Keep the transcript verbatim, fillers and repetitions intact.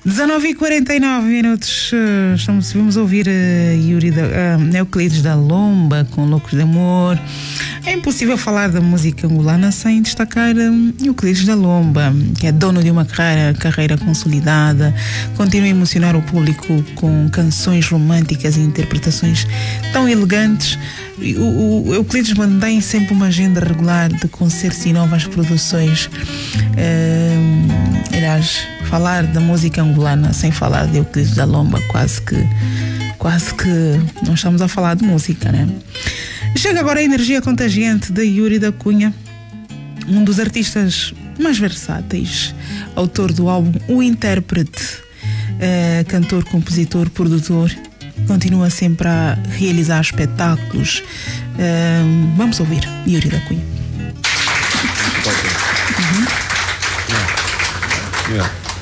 dezanove e quarenta e nove minutos. Estamos, vamos ouvir uh, Yuri da, uh, Euclides da Lomba com Loucos de Amor. É impossível falar da música angolana sem destacar um, Euclides da Lomba, que é dono de uma carreira, carreira consolidada, continua a emocionar o público com canções românticas e interpretações tão elegantes. O, o Euclides mantém sempre uma agenda regular de concertos e novas produções. Uh, aliás, falar da música angolana sem falar de Euclides da Lomba, quase que, quase que não estamos a falar de música, né? Chega agora a energia contagiante de Yuri da Cunha, um dos artistas mais versáteis, autor do álbum O Intérprete, uh, cantor, compositor, produtor, continua sempre a realizar espetáculos. Uh, vamos ouvir Yuri da Cunha. Uhum. Yeah. Yeah.